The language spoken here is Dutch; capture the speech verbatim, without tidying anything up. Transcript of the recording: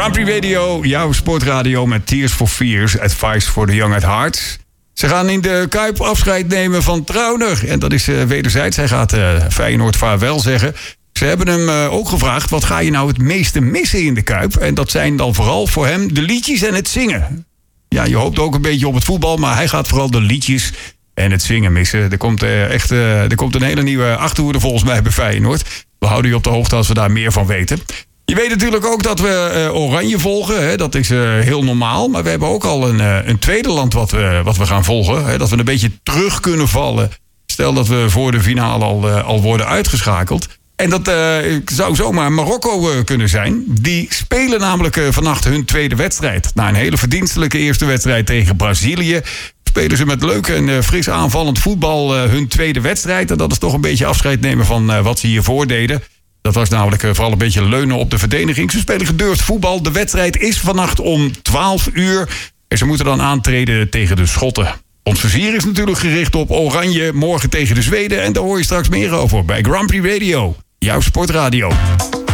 Grand Prix Radio, jouw sportradio met Tears for Fears, Advice for the Young at Heart. Ze gaan in de Kuip afscheid nemen van Trauner. En dat is uh, wederzijds. Hij gaat uh, Feyenoord vaarwel zeggen. Ze hebben hem uh, ook gevraagd, wat ga je nou het meeste missen in de Kuip? En dat zijn dan vooral voor hem de liedjes en het zingen. Ja, je hoopt ook een beetje op het voetbal, maar hij gaat vooral de liedjes en het zingen missen. Er komt, uh, echt, uh, er komt een hele nieuwe achterhoede volgens mij bij Feyenoord. We houden je op de hoogte als we daar meer van weten. Je weet natuurlijk ook dat we uh, Oranje volgen. Hè? Dat is uh, heel normaal. Maar we hebben ook al een, uh, een tweede land wat we, wat we gaan volgen. Hè? Dat we een beetje terug kunnen vallen. Stel dat we voor de finale al, uh, al worden uitgeschakeld. En dat uh, zou zomaar Marokko uh, kunnen zijn. Die spelen namelijk uh, vannacht hun tweede wedstrijd. Na een hele verdienstelijke eerste wedstrijd tegen Brazilië spelen ze met leuk en uh, fris aanvallend voetbal uh, hun tweede wedstrijd. En dat is toch een beetje afscheid nemen van uh, wat ze hiervoor deden. Dat was namelijk uh, vooral een beetje leunen op de verdediging. Ze spelen gedurfd voetbal. De wedstrijd is vannacht om twaalf uur. En ze moeten dan aantreden tegen de Schotten. Ons vizier is natuurlijk gericht op Oranje morgen tegen de Zweden. En daar hoor je straks meer over bij Grand Prix Radio, jouw sportradio.